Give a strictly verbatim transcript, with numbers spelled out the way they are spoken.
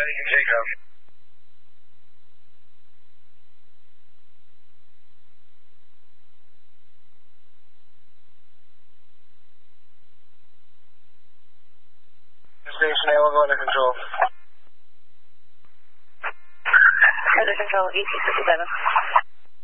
you can take off. Station A one, go under control. Under control, E T sixty-seven.